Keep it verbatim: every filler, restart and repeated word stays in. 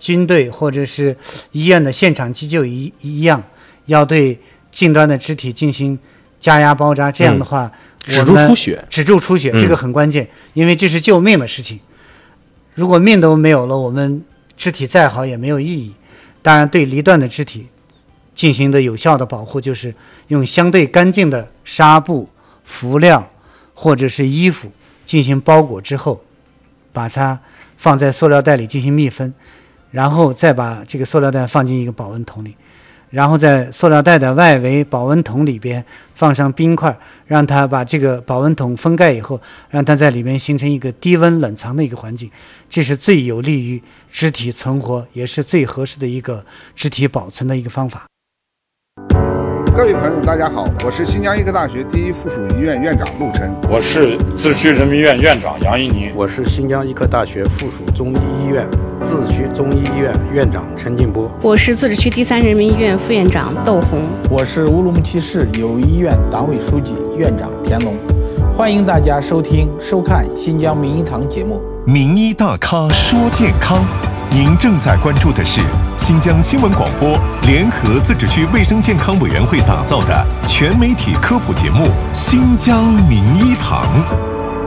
军队或者是医院的现场急救一一样，要对近端的肢体进行加压包扎。这样的话， 嗯、止住出血， 止住出血、 嗯、 这个很关键，因为这是救命的事情。如果命都没有了，我们肢体再好也没有意义。当然，对离断的肢体进行的有效的保护，就是用相对干净的纱布、敷料或者是衣服进行包裹之后，把它放在塑料袋里进行密封，然后再把这个塑料袋放进一个保温桶里，然后在塑料袋的外围保温桶里边放上冰块，让它把这个保温桶封盖以后，让它在里面形成一个低温冷藏的一个环境，这是最有利于肢体存活，也是最合适的一个肢体保存的一个方法。 各位朋友大家好，我是新疆医科大学第一附属医院院长陆琛。 我是自区人民医院院长杨一宁。 我是新疆医科大学附属中医医院自治区中医医院院长陈进波。 我是自治区第三人民医院副院长窦红。 我是乌鲁木齐市友谊医院党委书记院长田龙。欢迎大家收听收看新疆名医堂节目。 名医大咖说健康，您正在关注的是新疆新闻广播联合自治区卫生健康委员会打造的全媒体科普节目《新疆名医堂》。